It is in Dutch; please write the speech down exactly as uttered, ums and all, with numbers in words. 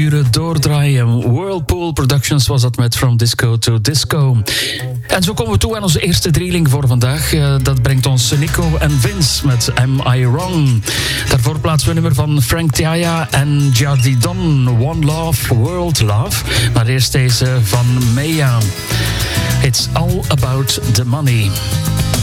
uren doordraaien. Whirlpool Productions was dat met From Disco to Disco. En zo komen we toe aan onze eerste drieling voor vandaag. Uh, dat brengt ons Nico en Vince met Am I Wrong. Daarvoor plaatsen we een nummer van Frank Tiaya en Jardi Don, One Love, World Love. Maar eerst deze van Mea. It's all about the money.